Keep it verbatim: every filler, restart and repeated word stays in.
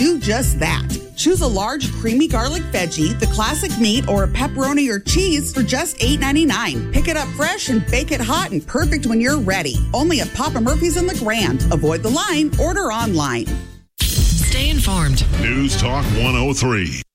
do just that. Choose a large creamy garlic veggie, the classic meat, or a pepperoni or cheese for just eight ninety-nine. Pick it up fresh and bake it hot and perfect when you're ready. Only at Papa Murphy's in the Grand. Avoid the line. Order online. Stay informed. News Talk one oh three.